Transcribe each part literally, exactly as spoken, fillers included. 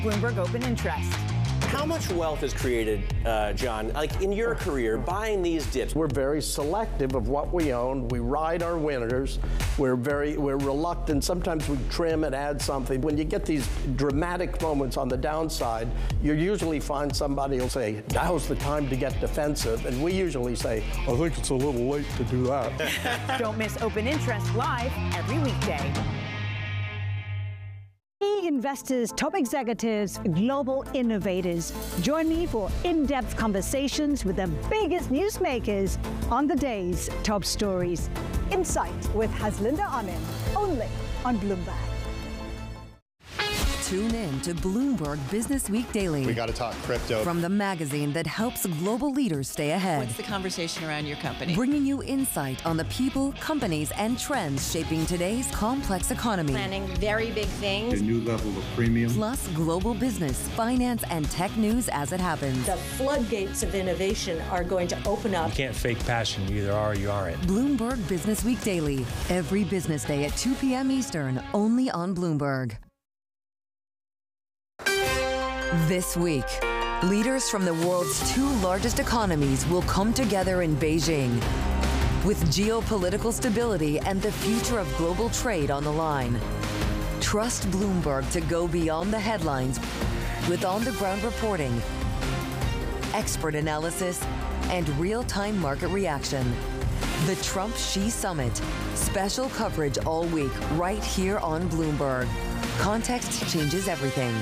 Bloomberg Open Interest. How much wealth is created, uh, John, like in your career, buying these dips? We're very selective of what we own. We ride our winners. We're very, we're reluctant. Sometimes we trim and add something. When you get these dramatic moments on the downside, you usually find somebody who'll say, now's the time to get defensive. And we usually say, I think it's a little late to do that. Don't miss Open Interest live every weekday. Investors, top executives, global innovators. Join me for in-depth conversations with the biggest newsmakers on the day's top stories. Insight with Haslinda Amin, only on Bloomberg. Tune in to Bloomberg Business Week Daily. We got to talk crypto. From the magazine that helps global leaders stay ahead. What's the conversation around your company? Bringing you insight on the people, companies, and trends shaping today's complex economy. Planning very big things. A new level of premium. Plus global business, finance, and tech news as it happens. The floodgates of innovation are going to open up. You can't fake passion. You either are or you aren't. Bloomberg Business Week Daily. Every business day at two p.m. Eastern, only on Bloomberg. This week, leaders from the world's two largest economies will come together in Beijing. With geopolitical stability and the future of global trade on the line. Trust Bloomberg to go beyond the headlines with on-the-ground reporting, expert analysis, and real-time market reaction. The Trump-Xi Summit. Special coverage all week right here on Bloomberg. Context changes everything.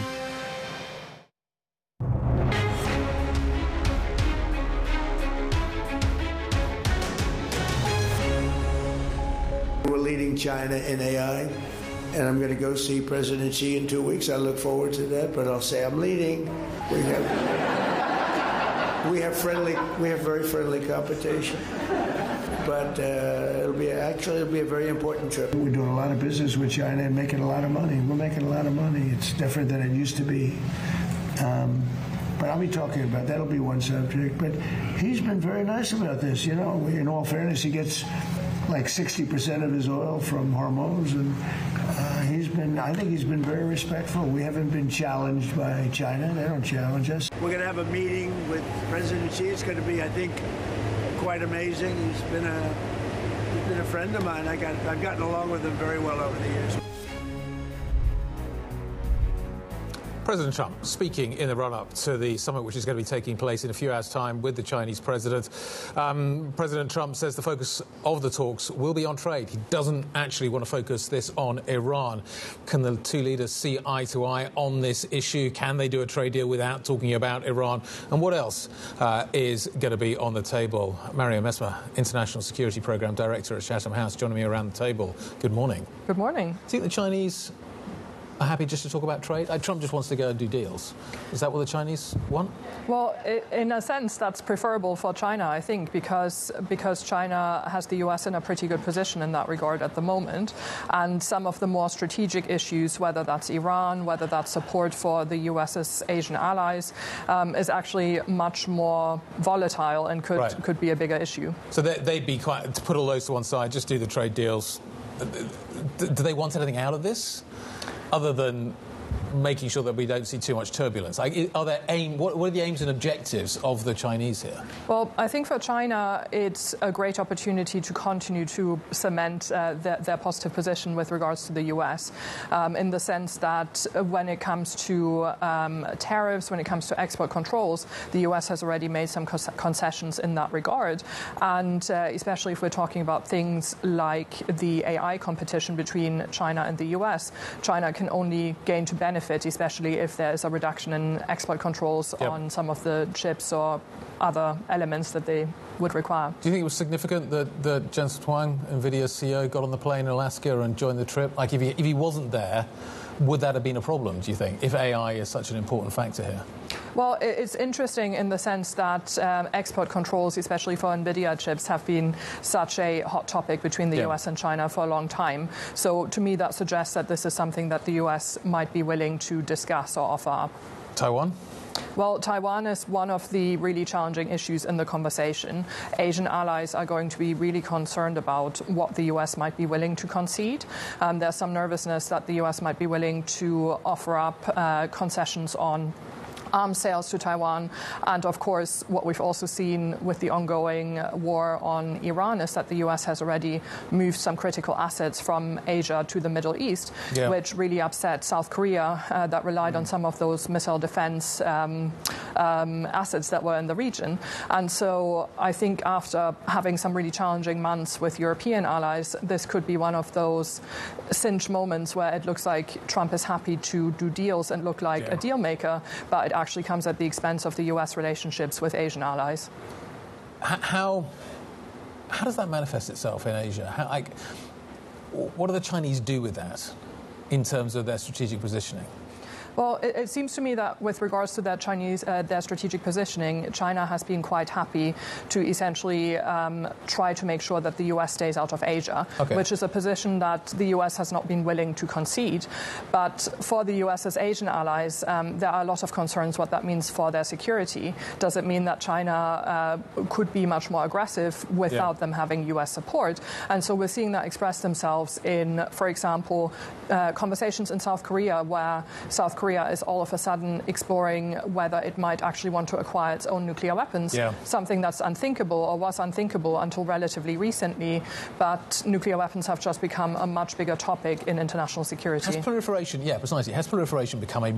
We're leading China in A I, and I'm going to go see President Xi in two weeks. I look forward to that, but I'll say I'm leading. We have we have friendly, we have very friendly competition, but uh, it'll be actually it'll be a very important trip. We're doing a lot of business with China and making a lot of money. We're making a lot of money. It's different than it used to be. Um, But I'll be talking about that'll be one subject. But he's been very nice about this. You know, in all fairness, he gets like sixty percent of his oil from Hormuz, and uh, he's been, I think he's been very respectful. We haven't been challenged by China. They don't challenge us. We're going to have a meeting with President Xi. It's going to be, I think, quite amazing. He's been a, he's been a friend of mine. I got, I've gotten along with him very well over the years. President Trump speaking in the run-up to the summit, which is going to be taking place in a few hours' time with the Chinese president. Um, President Trump says the focus of the talks will be on trade. He doesn't actually want to focus this on Iran. Can the two leaders see eye to eye on this issue? Can they do a trade deal without talking about Iran? And what else uh, is going to be on the table? Mario Messmer, International Security Program Director at Chatham House, joining me around the table. Good morning. Good morning. Do you think the Chinese are happy just to talk about trade? Uh, Trump just wants to go and do deals. Is that what the Chinese want? Well, in a sense, that's preferable for China, I think, because because China has the U S in a pretty good position in that regard at the moment. And some of the more strategic issues, whether that's Iran, whether that's support for the US's Asian allies, um, is actually much more volatile and could, right. could be a bigger issue. So they, they'd be quite, to put all those to one side, just do the trade deals. Do they want anything out of this, other than making sure that we don't see too much turbulence? Like, are there aim? What, what are the aims and objectives of the Chinese here? Well, I think for China, it's a great opportunity to continue to cement uh, their, their positive position with regards to the U S, um, in the sense that when it comes to um, tariffs, when it comes to export controls, the U S has already made some concessions in that regard. And uh, especially if we're talking about things like the A I competition between China and the U S, China can only gain to benefit, especially if there's a reduction in export controls yep. on some of the chips or other elements that they would require. Do you think it was significant that, that Jensen Huang, NVIDIA's C E O, got on the plane in Alaska and joined the trip? Like, if he, if he wasn't there, would that have been a problem, do you think, if A I is such an important factor here? Well, it's interesting in the sense that um, export controls, especially for NVIDIA chips, have been such a hot topic between the yeah. U S and China for a long time. So to me, that suggests that this is something that the U S might be willing to discuss or offer up. Taiwan? Well, Taiwan is one of the really challenging issues in the conversation. Asian allies are going to be really concerned about what the U S might be willing to concede. Um, there's some nervousness that the U S might be willing to offer up uh, concessions on arms sales to Taiwan. And of course, what we've also seen with the ongoing war on Iran is that the U S has already moved some critical assets from Asia to the Middle East, yeah. which really upset South Korea uh, that relied mm. on some of those missile defense um, um, assets that were in the region. And so I think after having some really challenging months with European allies, this could be one of those cinch moments where it looks like Trump is happy to do deals and look like yeah. a deal maker, but it actually comes at the expense of the U S relationships with Asian allies. How, how does that manifest itself in Asia? How, like, what do the Chinese do with that in terms of their strategic positioning? Well, it, it seems to me that with regards to their Chinese, uh, their strategic positioning, China has been quite happy to essentially um, try to make sure that the U S stays out of Asia, okay. which is a position that the U S has not been willing to concede. But for the U S's Asian allies, um, there are a lot of concerns what that means for their security. Does it mean that China uh, could be much more aggressive without yeah. them having U S support? And so we're seeing that express themselves in, for example, uh, conversations in South Korea, where South Korea is all of a sudden exploring whether it might actually want to acquire its own nuclear weapons, yeah. something that's unthinkable or was unthinkable until relatively recently. But nuclear weapons have just become a much bigger topic in international security. Has proliferation, yeah, precisely, has proliferation become a